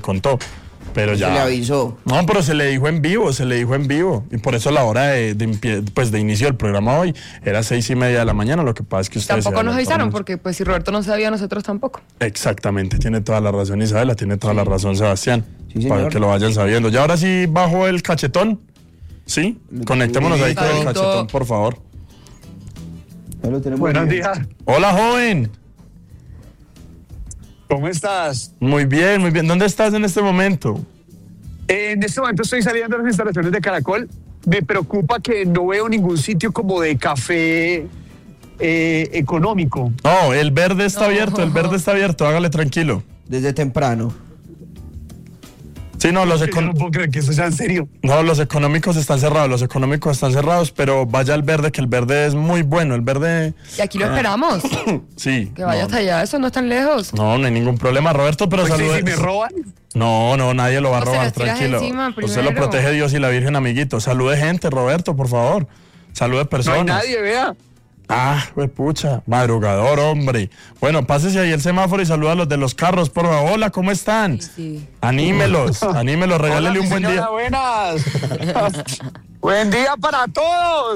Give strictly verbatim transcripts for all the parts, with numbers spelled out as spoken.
contó. Pero ya. Se le avisó. No, pero se le dijo en vivo, se le dijo en vivo. Y por eso la hora de, de, pues, de inicio del programa hoy era seis y media de la mañana. Lo que pasa es que ustedes. Tampoco nos avisaron, porque pues si Roberto no sabía, nosotros tampoco. Exactamente, tiene toda la razón Isabela, tiene toda sí. la razón Sebastián. Sí, para que lo vayan sabiendo. Y ahora sí bajo el cachetón. ¿Sí? Conectémonos sí, ahí con el cachetón, por favor. Buenos días. Hola, joven. ¿Cómo estás? Muy bien, muy bien. ¿Dónde estás en este momento? En este momento estoy saliendo de las instalaciones de Caracol. Me preocupa que no veo ningún sitio como de café eh, económico. No, el verde está no. abierto, el verde está abierto, hágale tranquilo. Desde temprano. Sí, no, los económicos. No puedo creer que eso sea en serio. No, los económicos están cerrados, los económicos están cerrados, pero vaya al verde, que el verde es muy bueno, el verde. Y aquí lo esperamos. Sí. Que vaya no, hasta allá, eso no es tan lejos. No, no hay ningún problema, Roberto, pero pues salude. ¿Si me roban? No, no, nadie lo va a no robar, tranquilo. Usted lo protege Dios y la Virgen, amiguito. Salude gente, Roberto, por favor. Salude personas. No hay nadie, vea. Ah, pues pucha, madrugador, hombre. Bueno, pásese ahí el semáforo y saluda a los de los carros, por favor. Hola, ¿cómo están? Sí, sí. Anímelos, anímelos, regálele Hola, un buen señora, día. Buenas. Buen día para todos.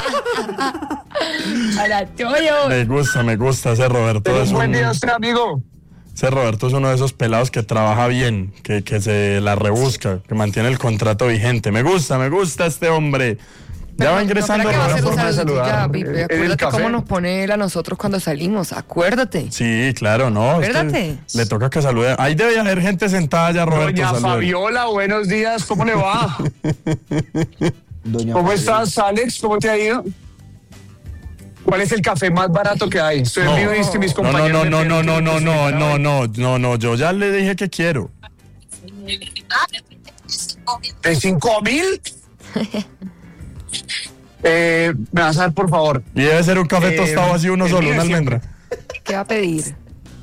Para todos. Me gusta, me gusta ese Roberto. Es un buen día usted, amigo. Ese Roberto es uno de esos pelados que trabaja bien, que, que se la rebusca, que mantiene el contrato vigente. Me gusta, me gusta este hombre. Ya va ingresando. No, Roberto. forma de saludar. Pipe, acuérdate cómo nos pone él a nosotros cuando salimos, acuérdate. Sí, claro, no. Acuérdate. Le toca que salude. Ahí debe haber gente sentada ya, Roberto. Doña salude. Fabiola, buenos días, ¿cómo le va? Doña ¿Cómo Fabiola. estás, Alex? ¿Cómo te ha ido? ¿Cuál es el café más barato que hay? Estoy en vivo y es mis no, compañeros. no, no, no, no, no, no, no, no, no, no, yo ya le dije que quiero. ¿De cinco mil? Eh, me vas a dar, por favor. Y debe ser un café Eh, tostado así, uno solo, una almendra. ¿Qué va a pedir?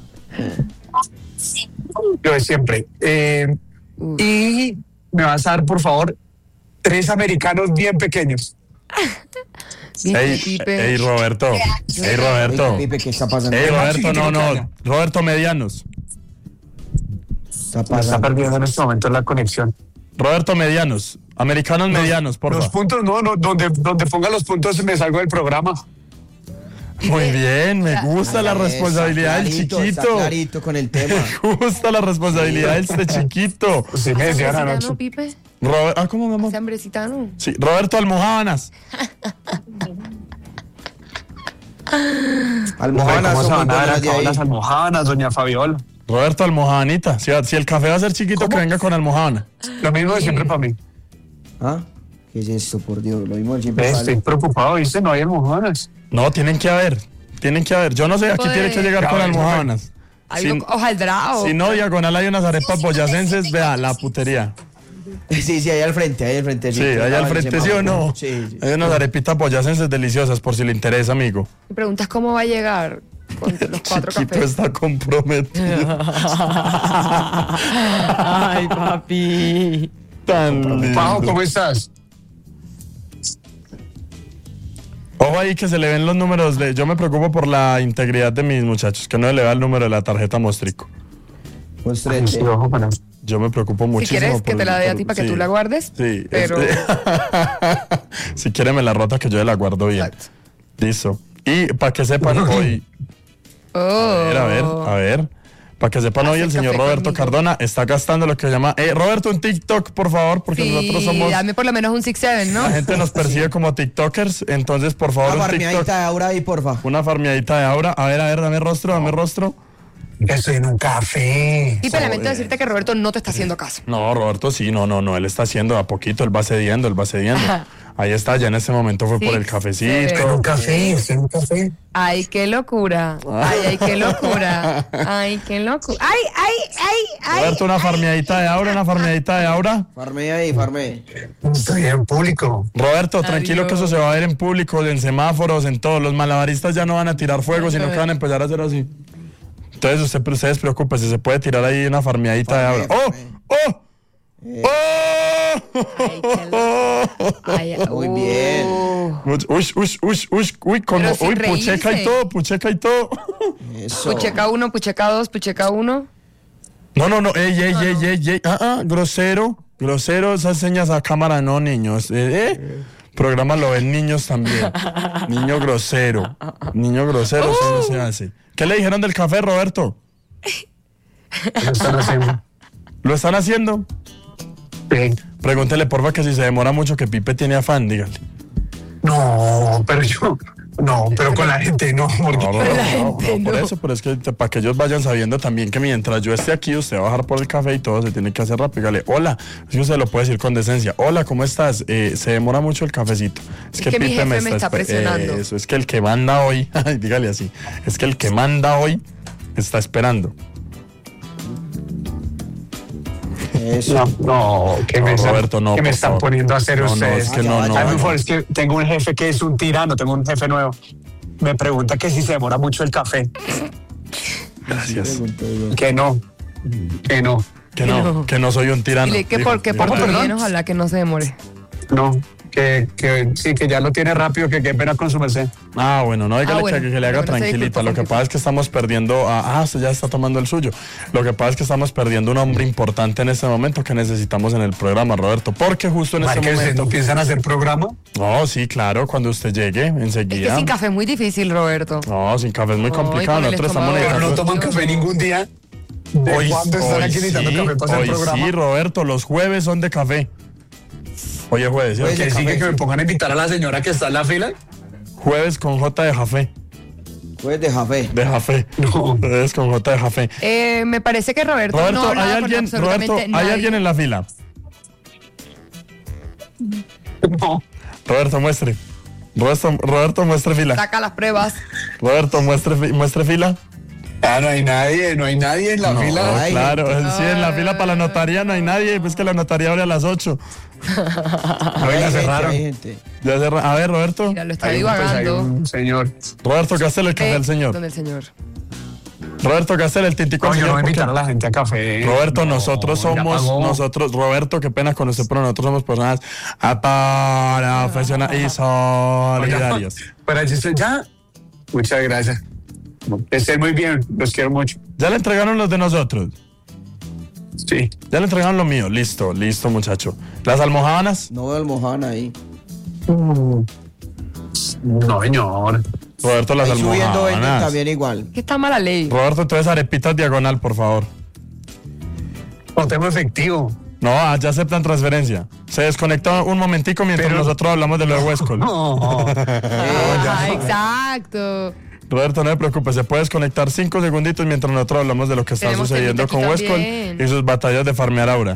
Yo de siempre. Eh, y me vas a dar, por favor, tres americanos bien pequeños. Ey, ey, Roberto. Ey, Roberto. Pipe, ¿qué está pasando? Ey, Roberto, no, no. Roberto, medianos. Está Me está pasando. perdiendo en este momento la conexión. Roberto, medianos. Americanos medianos, por Los favor. puntos, no, no, donde, donde ponga los puntos me salgo del programa. Muy bien, me gusta la responsabilidad del Clarito, está chiquito. clarito con el tema. Me gusta la responsabilidad de este chiquito. Sí, me decían ¿Hacembrecitano, anoche. Pipe? Robert, ah, ¿cómo me llamo? ¿Hacembrecitano? Sí, Roberto Almojábanas. Almohadas ¿Cómo se son van muy a dar buenas de acá ahí. las almohadas, doña Fabiola? Roberto Almojabanita. Si, si el café va a ser chiquito, que venga con almojábana. Lo mismo de siempre para mí. ¿Ah? ¿Qué es esto, por Dios? Lo mismo siempre Ve, sale. Estoy preocupado, ¿viste? No hay almohadas. No, tienen que haber. Tienen que haber. Yo no sé, aquí Pues, tiene que llegar ya con ves, almojábanas. Algo Si, hojaldrado. si no, diagonal hay unas arepas boyacenses, vea, la putería. Sí, sí, ahí al frente, ahí al frente. Sí, ahí al frente, ¿sí o no? Sí, sí. Hay unas arepitas boyacenses deliciosas, por si le interesa, amigo. Me preguntas cómo va a llegar con los cuatro Chiquito cafés. está comprometido. Ay, papi. Tan lindo. Pajo, ¿cómo estás? Ojo ahí que se le ven los números. De, yo me preocupo por la integridad de mis muchachos, que no se le vea el número de la tarjeta Mostrico. Pues treinta. Sí, ojo con eso. Yo me preocupo Si muchísimo. quieres que por te el- la dé a por- ti para que sí, tú la guardes. Sí, pero... este- si quiere me la rota que yo la guardo bien. Exacto. Listo. Y para que sepan hoy, Oh. a ver, a ver, a ver. Para que sepan hoy, Hace el señor café Roberto conmigo. Cardona está gastando lo que llama. Eh, Roberto, un TikTok, por favor, porque Sí, nosotros somos. dame por lo menos un six seven, ¿no? La gente nos percibe como TikTokers, entonces por favor Una un TikTok. farmeadita de Aura ahí, porfa. Una farmeadita de Aura. A ver, a ver, dame rostro, dame rostro. Estoy en un café. Y te lamento decirte que Roberto no te está haciendo caso. No, Roberto, sí, no, no, no, él está haciendo a poquito, él va cediendo, él va cediendo. Ahí está, ya en este momento fue Sí, por el sí. cafecito. Un café, estoy en un café. Ay, qué locura. Ay, ay, qué locura. Ay, qué locura. Ay, ay, ay, ay. Roberto, una farmeadita de Aura, una farmeadita de Aura. Farme ahí, farme. Estoy en público. Roberto, tranquilo que eso se va a ver en público, en semáforos, en todos. Los malabaristas ya no van a tirar fuego, sino que van a empezar a hacer así. Entonces usted, ustedes preocupen, si se puede tirar ahí una farmeadita de Aura. ¡Oh! ¡Oh! Eh, ¡Oh! Ay, qué lo- Ay, Muy uh. bien. Uy, uy, uy, uy, uy, uy, como, Pero sin uy, pucheca y reírse. todo, pucheca y todo. Eso. Pucheca uno, pucheca dos, pucheca uno. No, no, no, ey, ey, ey, ey, ey, ah, ah, grosero, grosero, esas señas a cámara, no, niños, eh, eh. Programa lo ven niños también. Niño grosero, niño grosero, uh. eso no se hace. ¿Qué le dijeron del café, Roberto? Lo están haciendo. ¿Lo están haciendo? Sí. Pregúntele, porfa, que si se demora mucho, que Pipe tiene afán, dígale. No, pero yo... No, pero con la gente no. Porque... No, no, no, no, no, por eso, pero es que para que ellos vayan sabiendo también que mientras yo esté aquí, usted va a bajar por el café y todo se tiene que hacer rápido. Dígale, hola, es que usted lo puede decir con decencia. Hola, ¿cómo estás? Eh, se demora mucho el cafecito. Es, es que, que Pipe mi jefe me me está, está presionando. Eh, eso, es que el que manda hoy, dígale así, es que el que manda hoy está esperando. Eso. No, no, que no, me, Roberto, están, no, que me están favor. poniendo a hacer no, ustedes. No, es que no, no. Ay, no. favor, es que tengo un jefe que es un tirano, tengo un jefe nuevo. Me pregunta que si se demora mucho el café. Gracias. Que no, que no. Que no, que no soy un tirano. Dile que dijo, por qué, dijo, por perdón. bien, ojalá que no se demore. No, que, que sí, que ya lo tiene rápido, que qué pena con su merced. Ah, bueno, no, dígale Ah, bueno, que, que le haga pero no se tranquilita. disculpa Lo con que Pipe. pasa es que estamos perdiendo. A, ah, usted ya está tomando el suyo. Lo que pasa es que estamos perdiendo un hombre importante en este momento que necesitamos en el programa, Roberto. Porque justo en este Marica, ¿ustedes momento. no piensan hacer programa? No, sí, claro, cuando usted llegue, Es que enseguida. sin café es muy difícil, Roberto. No, sin café es muy No, complicado. y con el Nosotros estamos estómago Pero no necesitando- toman café ningún día. ¿De Hoy, cuándo están hoy aquí necesitando sí, café para hacer hoy programa? sí, Roberto, los jueves son de café. Hoy es jueves, ¿sí? Oye, ¿Qué sigue café? que me pongan a invitar a la señora que está en la fila. Jueves con J de café. Pues de café. De café. No. Jueves con J de café. Eh, me parece que Roberto, no Roberto, hablaba ¿hay con alguien, absolutamente Roberto, ¿hay nadie. alguien en la fila? No. Roberto, muestre. Roberto, Roberto, muestre fila. Saca las pruebas. Roberto, muestre, fi- muestre fila. Ah, no hay nadie, no hay nadie en la No, fila. Ay, claro, sí, en la fila para la notaría no hay nadie, pues que la notaría abre a las ocho. No, y hay la gente, cerraron. hay gente. Ya cerra- A ver, Roberto. Mira, lo está Hay un, pues, hay divagando. un señor. Roberto, gastele el café Eh, al señor. ¿Dónde el señor? Roberto, gastele el tintico No, al yo no señor. voy a invitar a porque- la gente a café. Roberto, No, nosotros ya somos, pagó. nosotros, Roberto, qué pena con usted, pero nosotros somos personas ah, profesionales y solidarias. Pero allí estoy ya. Muchas gracias. Estén muy bien, los quiero mucho. ¿Ya le entregaron los de nosotros? Sí. Ya le entregaron lo mío. Listo, listo, muchacho. ¿Las almojábanas? No veo almohana ahí. No, señor. Roberto, las Ahí subiendo venden almojábanas. también igual. Que está mala ley. Roberto, entonces arepitas diagonal, por favor. No tengo efectivo. No, ah, ya aceptan transferencia. Se desconectó un momentico mientras Pero- nosotros hablamos de lo de Westcol. No. Ah, exacto. Roberto, no se preocupe, se puede desconectar cinco segunditos mientras nosotros hablamos de lo que está Tenemos sucediendo temita con aquí Westcol también. y sus batallas de farmear aura.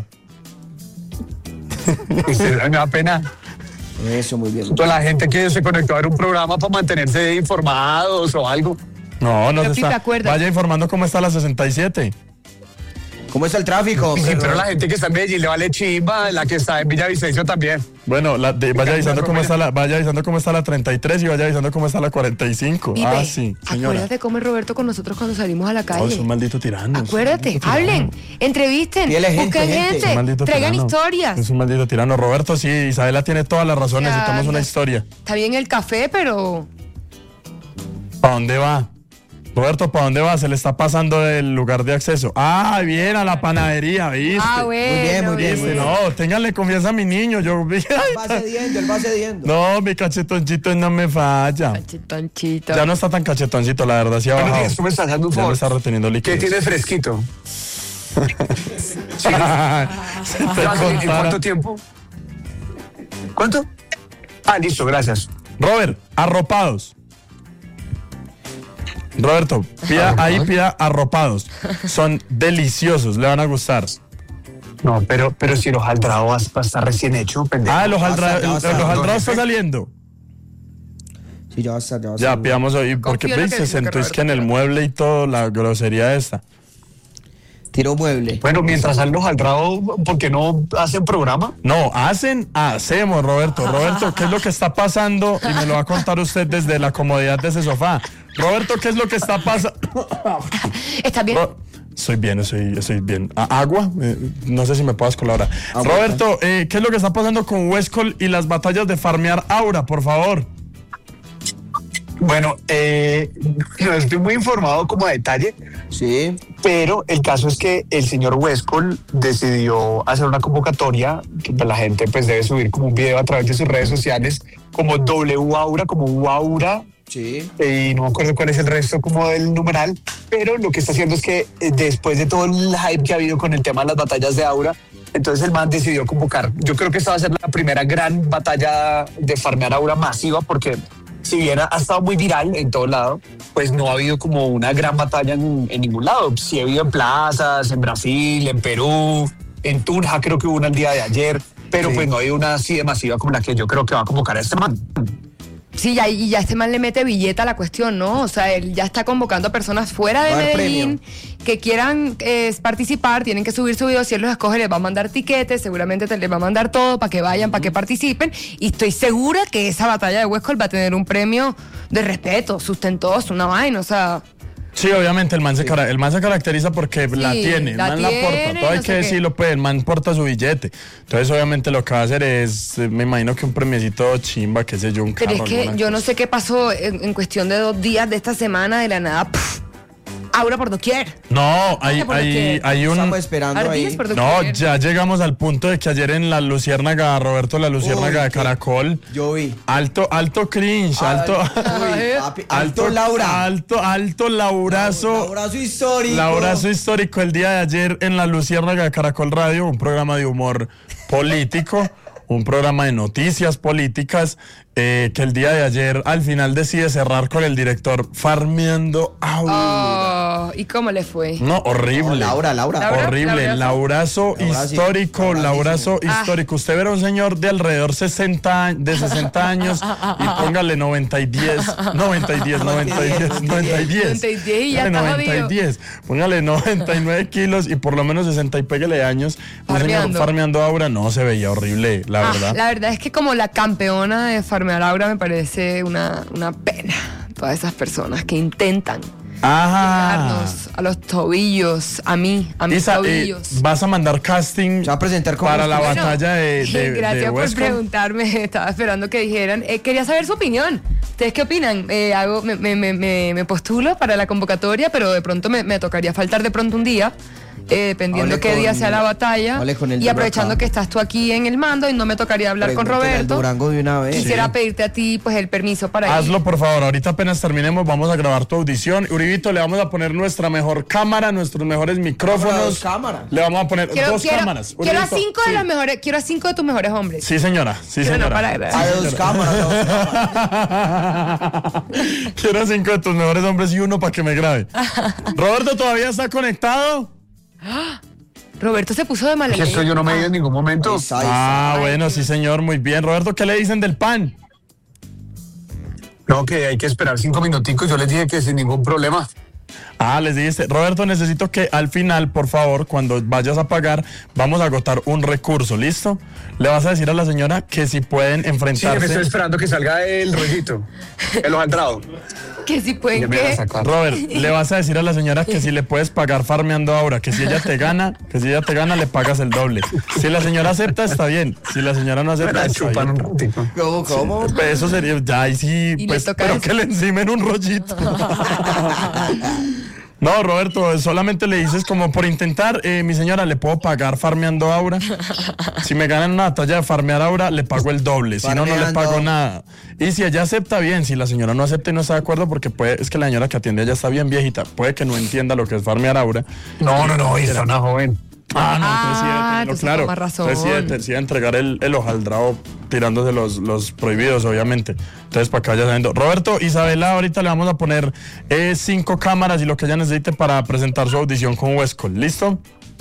Usted- Me da pena. Eso, muy bien. Toda la gente que se conectó a ver un programa para mantenerse informados o algo. No, no Pero, se Pipe, está. acuérdate. Vaya informando cómo está la sesenta y siete. ¿Cómo está el tráfico? Sí, pero la gente que está en Medellín le vale chimba, la que está en Villavicencio también. Bueno, la de- vaya avisando cómo está la, vaya avisando cómo está la treinta y tres y vaya avisando cómo está la cuarenta y cinco. Pipe, Ah, sí, señora. acuérdate cómo es Roberto con nosotros cuando salimos a la No, calle. es un maldito tirano. es un Acuérdate, maldito tirano. hablen, entrevisten, Pídele gente, busquen gente. gente, Es un maldito traigan tirano. historias. Es un maldito tirano. Roberto, sí, Isabela tiene todas las razones. Ya, Necesitamos una ya. historia. Está bien el café, pero ¿Para dónde va? Roberto, ¿para dónde va? Se le está pasando el lugar de acceso. Ah, bien, a la panadería, ¿viste? ah, bueno. bien, muy bien, ¿viste? muy bien. No, ténganle confianza a mi niño. Yo Él va cediendo, él va cediendo. No, mi cachetoncito no me falla. Cachetoncito. Ya no está tan cachetoncito, la verdad, sí ha Buenos bajado. días, ¿cómo estás? Hazme un Ya no favor. está reteniendo ¿Qué líquidos. tienes fresquito? Si te ¿En contara. cuánto tiempo? ¿Cuánto? Ah, listo, gracias. Robert, arropados. Roberto, pida, ahí pida arropados. Son deliciosos, le van a gustar. No, pero, pero si el hojaldrado va va a estar recién hecho, pendejo. Ah, el hojaldra- Ya va a estar, el ya va a estar. hojaldrado está saliendo. Sí, ya va a estar, ya va a Ya, estar. pidamos hoy, porque Confío en lo ¿ves? que se dice sentó que es que en el Roberto mueble y todo, la grosería esta. Tiro mueble. Bueno, mientras sale el hojaldrado, ¿por qué no hacen programa? No, hacen, hacemos, Roberto. Roberto, ¿qué es lo que está pasando? Y me lo va a contar usted desde la comodidad de ese sofá. Roberto, ¿qué es lo que está pasando? ¿Estás bien? Estoy bien, estoy, estoy bien. ¿A- ¿Agua? Eh, no sé si me puedas colaborar. Agua, Roberto, eh, ¿qué es lo que está pasando con Westcol y las batallas de farmear aura, por favor? Bueno, eh, no estoy muy informado como a detalle, Sí. pero el caso es que el señor Westcol decidió hacer una convocatoria que pues, la gente pues debe subir como un video a través de sus redes sociales como W Aura, como U Aura, Sí. y no me acuerdo cuál es el resto como del numeral, pero lo que está haciendo es que eh, después de todo el hype que ha habido con el tema de las batallas de Aura, entonces el man decidió convocar. Yo creo que esta va a ser la primera gran batalla de farmear Aura masiva, porque si bien ha estado muy viral en todo lado, pues no ha habido como una gran batalla en, en ningún lado. Sí ha habido en plazas, en Brasil, en Perú, en Tunja creo que hubo una el día de ayer, pero Sí. pues no ha habido una así de masiva como la que yo creo que va a convocar a este man. Sí, ya, y ya este man le mete billete a la cuestión, ¿no? O sea, él ya está convocando a personas fuera de Va a dar Medellín que quieran eh, participar, tienen que subir su video, si él los escoge les va a mandar tiquetes, seguramente te les va a mandar todo para que vayan, para que participen, y estoy segura que esa batalla de Westcol va a tener un premio de respeto, sustentoso, una vaina, o sea... Sí, obviamente el man, se, cara- el man se caracteriza porque la Sí, tiene, el la man la tiene, porta, todo hay no que sé qué. decirlo, pues el man porta su billete. Entonces obviamente lo que va a hacer es, eh, me imagino que un premiecito chimba, qué sé yo, un Pero carro. es que alguna yo no cosa. sé qué pasó en, en cuestión de dos días de esta semana, de la nada, pff, Aura por doquier. No, hay, por hay, qué? hay un... Estamos esperando Ardillas ahí. por No, doquier. ya llegamos al punto de que ayer en la Luciérnaga, Roberto, la Luciérnaga Uy, de qué- Caracol, Yo vi. alto, alto cringe, alto... Uy, papi, alto, Alto Laura. Alto, alto Laurazo. Laurazo histórico. Laurazo histórico el día de ayer en la Luciérnaga de Caracol Radio, un programa de humor político, un programa de noticias políticas, eh, que el día de ayer al final decide cerrar con el director farmeando Aura. Oh, ¿y cómo le fue? No, horrible. No, Laura, Laura. Laura. Horrible, Laurazo. Laurazo Laura, sí. histórico, Laurazísimo. Laurazo Ah. histórico. Usted verá un señor de alrededor sesenta, de sesenta años y póngale noventa y diez, noventa y diez, noventa y diez, noventa y diez. noventa y diez y ya Póngale está noventa y jodido. diez. Póngale noventa y nueve kilos y por lo menos sesenta y pégale de años. Un señor Farmeando. farmeando Aura, no, se veía horrible, la Ah, verdad. la verdad es que como la campeona de farmear Aura me parece una, una pena. Todas esas personas que intentan Ajá. llegarnos a los tobillos, a mí, a mis Isa, eh, tobillos. vas a mandar casting Se va a presentar como para la Bueno, batalla de, de, Gracias de por Huesco. preguntarme, estaba esperando que dijeran. Eh, quería saber su opinión. ¿Ustedes qué opinan? Eh, hago, me, me, me, me- me postulo para la convocatoria, pero de pronto me, me tocaría faltar de pronto un día, eh, dependiendo Hable qué día con- sea la batalla. hable con el Y de aprovechando Huracán. que estás tú aquí en el mando y no me tocaría hablar con Pregúntale al Roberto, Durango de una vez. quisiera Sí. pedirte a ti pues el permiso para ir. Hazlo, por favor. Ahorita apenas terminemos, vamos a grabar tu audición. Uribito, le vamos a poner nuestra mejor cámara, nuestros mejores micrófonos. Dos cámaras. Le vamos a poner Quiero, dos quiero- cámaras. quiero a Uribito, cinco de sí. los mejores, quiero a cinco de tus mejores hombres. Sí, señora. Sí, Pero no señora. para A agradar. dos cámaras, a dos cámaras. Quiero a cinco de tus mejores hombres y uno para que me grabe. Roberto, ¿todavía está conectado? Roberto se puso de mala Que esto leche. yo no me he ido en ningún momento. Ahí está, ahí está. Ah, bueno, sí, señor. Muy bien. Roberto, ¿qué le dicen del pan? No, que hay que esperar cinco minuticos. Yo les dije que sin ningún problema. Ah, les dijiste, Roberto, necesito que al final, por favor, cuando vayas a pagar, vamos a agotar un recurso, ¿listo? Le vas a decir a la señora que si pueden Sí, me estoy enfrentarse. esperando que salga el rollito. El hojaldrado. Que si pueden Ya me van a que... sacar. Robert, le vas a decir a la señora que si le puedes pagar farmeando ahora, que si ella te gana, que si ella te gana, le pagas el doble. Si la señora acepta, está bien. Si la señora no Me acepta, la está chupan un bien. ratico. ¿Cómo, cómo? Pues eso sería, ya ahí sí, Y le pues, toca pero eso. que le encimen un rollito. No, Roberto, solamente le dices como por intentar, eh, mi señora, ¿le puedo pagar farmeando aura? Si me ganan una batalla de farmear aura, le pago el doble, si no, no le Farmeando. pago nada. Y si ella acepta, bien, si la señora no acepta y no está de acuerdo, porque puede, es que la señora que atiende ella está bien viejita, puede que no entienda lo que es farmear aura. No, no, no, está una joven. Ah, no, Ah, entonces sí debe tenerlo entonces claro. con más razón. Entonces sí debe, sí debe entregar el, el hojaldrado tirándose los, los prohibidos, obviamente. Entonces, para que vaya sabiendo. Roberto, Isabela, ahorita le vamos a poner eh, cinco cámaras y lo que ella necesite para presentar su audición con Huesco. ¿Listo?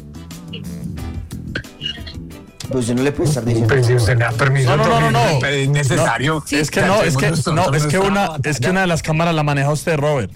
Pues yo no le puedo estar diciendo. Pero si usted me da permiso, No, no, no, no, no. pero es necesario. No, es que no, es que, no, es que una, es que una de las cámaras la maneja usted, Robert.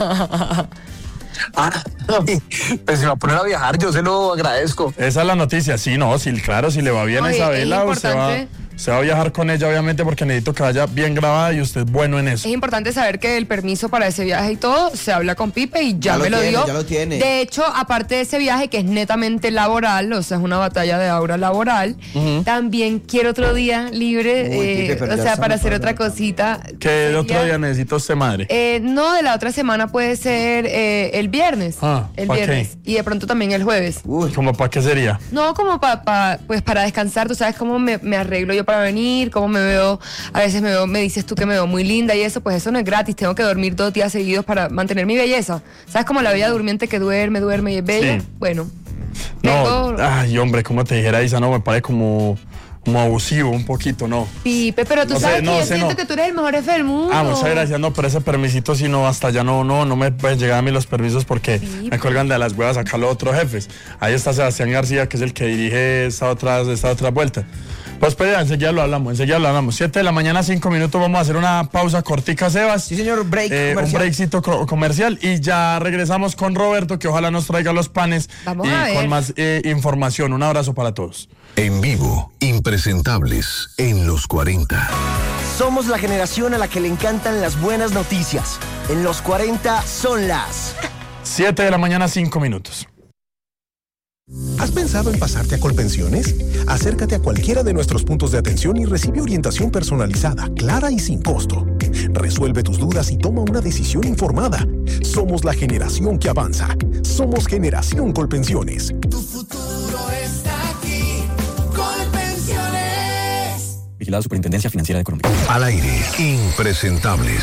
Ah, pues si me va a poner a viajar, yo se lo agradezco. Esa es la noticia. Sí, no, sí, claro, si le va bien a Oye, Isabela, es usted va, importante. Usted va a viajar con ella, obviamente, porque necesito que vaya bien grabada y usted es bueno en eso. Es importante saber que el permiso para ese viaje y todo se habla con Pipe y ya, Ya lo me lo tiene, dio. ya lo tiene. De hecho, aparte de ese viaje que es netamente laboral, o sea, es una batalla de aura laboral, Ujú. también quiero otro día libre, Uy, eh, Pipe, pero o ya sea, estamos para hacer para otra la- cosita. Que el otro Sería- día necesito usted, madre. Eh, no, de la otra semana puede ser eh, el viernes. Ah, el ¿pa' qué? viernes. Y de pronto también el jueves. Uy, ¿Cómo para qué sería? No, como pa, pa- pues para descansar, tú sabes cómo me, me arreglo yo para venir, cómo me veo, a veces me veo, me dices tú que me veo muy linda y eso, pues eso no es gratis, tengo que dormir dos días seguidos para mantener mi belleza. ¿Sabes como la bella durmiente que duerme, duerme y es bella? Sí. Bueno. No, tengo- ay, hombre, como te dijera, Isa, no, me parece como, como abusivo un poquito, ¿no? Pipe, pero tú No sé, sabes no que yo sé, siento no. que tú eres el mejor jefe del mundo. Ah, muchas gracias, no, pero ese permisito si no, hasta allá no, no, no me pueden llegar a mí los permisos porque Sí, me colgan de las huevas acá los otros jefes. Ahí está Sebastián García, que es el que dirige esta otra, esta otra vuelta. Pues, pues ya, enseguida lo hablamos, enseguida lo hablamos. Siete de la mañana, cinco minutos, vamos a hacer una pausa cortica, Sebas. sí señor, break Eh, un comercial. breakcito co- comercial y ya regresamos con Roberto, que ojalá nos traiga los panes Vamos y a ver. con más eh, información. Un abrazo para todos. En vivo, impresentables en los cuarenta. Somos la generación a la que le encantan las buenas noticias. En los cuarenta son las... Siete de la mañana, cinco minutos. ¿Has pensado en pasarte a Colpensiones? Acércate a cualquiera de nuestros puntos de atención y recibe orientación personalizada, clara y sin costo. Resuelve tus dudas y toma una decisión informada. Somos la generación que avanza. Somos Generación Colpensiones. Tu futuro está aquí, Colpensiones. Vigilado Superintendencia Financiera de Colombia. Al aire, impresentables.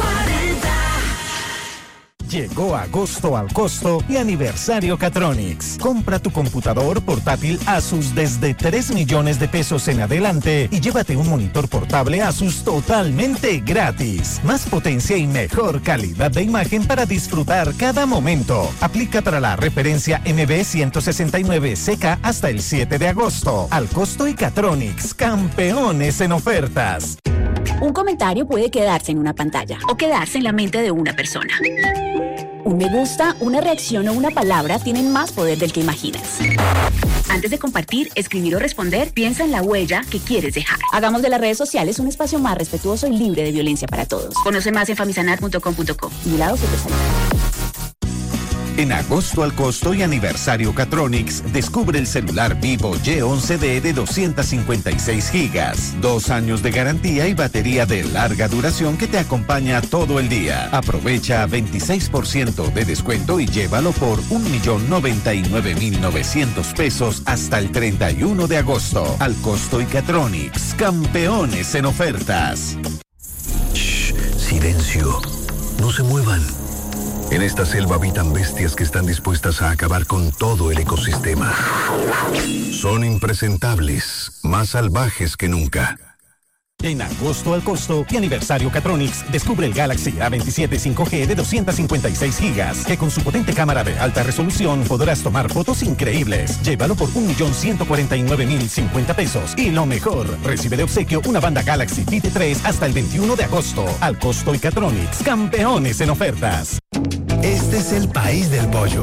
Llegó agosto al costo y aniversario Catronics. Compra tu computador portátil Asus desde tres millones de pesos en adelante y llévate un monitor portable Asus totalmente gratis. Más potencia y mejor calidad de imagen para disfrutar cada momento. Aplica para la referencia M B ciento sesenta y nueve C K hasta el siete de agosto. Al costo y Catronics, campeones en ofertas. Un comentario puede quedarse en una pantalla o quedarse en la mente de una persona. Un me gusta, una reacción o una palabra tienen más poder del que imaginas. Antes de compartir, escribir o responder, piensa en la huella que quieres dejar. Hagamos de las redes sociales un espacio más respetuoso y libre de violencia para todos. Conoce más en famisanat punto com punto co. Vigilado Supersalud. En agosto al costo y aniversario Catronics, descubre el celular Vivo Y once D de doscientos cincuenta y seis gigas, dos años de garantía y batería de larga duración que te acompaña todo el día. Aprovecha veintiséis por ciento de descuento y llévalo por un millón noventa y nueve mil novecientos pesos hasta el treinta y uno de agosto. Al costo y Catronics, campeones en ofertas. Shh, silencio. No se muevan. En esta selva habitan bestias que están dispuestas a acabar con todo el ecosistema. Son impresentables, más salvajes que nunca. En agosto al costo y aniversario Catronics, descubre el Galaxy A veintisiete cinco G de doscientos cincuenta y seis gigas, que con su potente cámara de alta resolución podrás tomar fotos increíbles. Llévalo por un millón ciento cuarenta y nueve mil cincuenta pesos. Y lo mejor, recibe de obsequio una banda Galaxy Fit tres hasta el veintiuno de agosto. Al costo y Catronics, campeones en ofertas. Este es el país del pollo.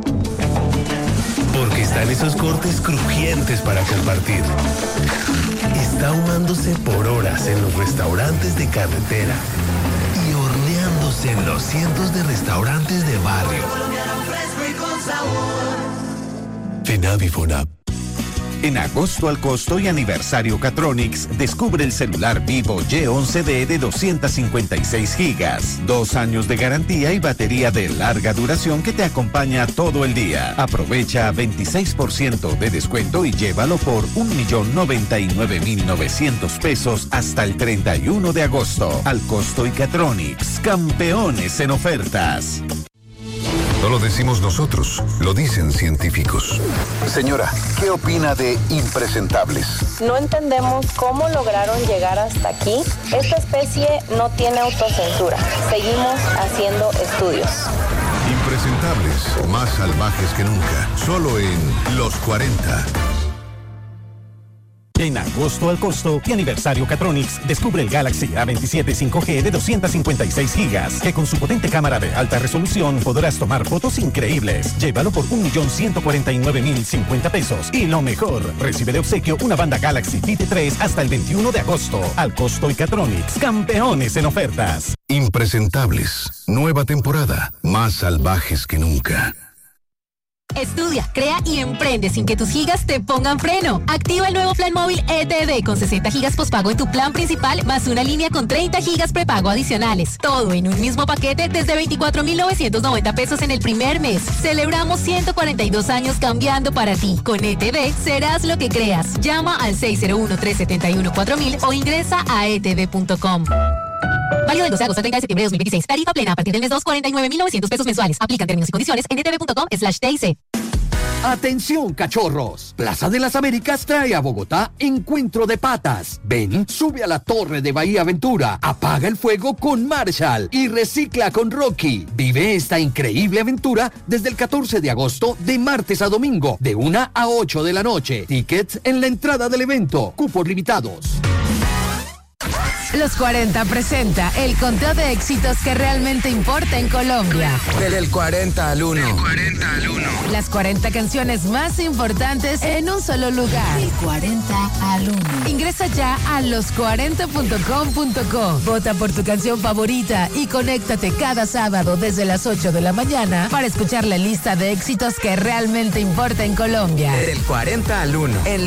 Porque están esos cortes crujientes para compartir. Está ahumándose por horas en los restaurantes de carretera y horneándose en los cientos de restaurantes de barrio. FENAVI FONAP. En agosto al costo y aniversario Catronics, descubre el celular Vivo Y once D de doscientos cincuenta y seis gigas, dos años de garantía y batería de larga duración que te acompaña todo el día. Aprovecha veintiséis por ciento de descuento y llévalo por un millón noventa y nueve mil novecientos pesos hasta el treinta y uno de agosto. Al costo y Catronics, campeones en ofertas. No lo decimos nosotros, lo dicen científicos. Señora, ¿qué opina de impresentables? No entendemos cómo lograron llegar hasta aquí. Esta especie no tiene autocensura. Seguimos haciendo estudios. Impresentables, más salvajes que nunca. Solo en Los cuarenta. En agosto al costo y aniversario Catronics, descubre el Galaxy A veintisiete cinco G de doscientas cincuenta y seis gigas, que con su potente cámara de alta resolución podrás tomar fotos increíbles. Llévalo por un millón ciento cuarenta y nueve mil cincuenta pesos. Y lo mejor, recibe de obsequio una banda Galaxy Fit tres hasta el veintiuno de agosto. Al costo y Catronics, campeones en ofertas. Impresentables. Nueva temporada. Más salvajes que nunca. Estudia, crea y emprende sin que tus gigas te pongan freno. Activa el nuevo plan móvil E T V con sesenta gigas pospago en tu plan principal más una línea con treinta gigas prepago adicionales. Todo en un mismo paquete desde veinticuatro mil novecientos noventa pesos en el primer mes. Celebramos ciento cuarenta y dos años cambiando para ti. Con E T V serás lo que creas. Llama al seis cero uno, tres siete uno, cuatro mil o ingresa a e t v punto com. Válido del doce de agosto al treinta de septiembre de dos mil veintiséis. Tarifa plena a partir del mes dos, cuarenta y nueve mil novecientos pesos mensuales. Aplican términos y condiciones en e t v punto com slash t i c. Atención, cachorros. Plaza de las Américas trae a Bogotá Encuentro de Patas. Ven, sube a la torre de Bahía Aventura, apaga el fuego con Marshall y recicla con Rocky. Vive esta increíble aventura desde el catorce de agosto de martes a domingo, de una a ocho de la noche. Tickets en la entrada del evento. Cupos limitados. Los cuarenta presenta el conteo de éxitos que realmente importa en Colombia. Del cuarenta al uno. Las cuarenta canciones más importantes en un solo lugar. Del cuarenta al uno. Ingresa ya a los cuarenta punto com punto co. Vota por tu canción favorita y conéctate cada sábado desde las ocho de la mañana para escuchar la lista de éxitos que realmente importa en Colombia. Del cuarenta al uno. En